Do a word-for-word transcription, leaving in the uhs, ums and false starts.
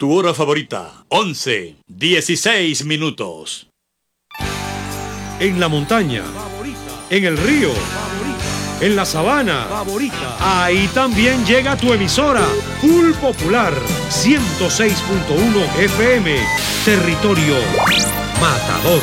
tu hora favorita. once, dieciséis minutos. En la montaña, en el río, en la sabana, ahí también llega tu emisora, Full Popular, ciento seis punto uno F M, territorio Matador.